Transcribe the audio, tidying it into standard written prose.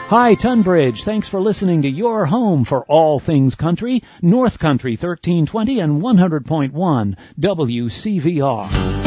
Hi, Tunbridge. Thanks for listening to your home for all things country, North Country 1320 and 100.1 WCVR.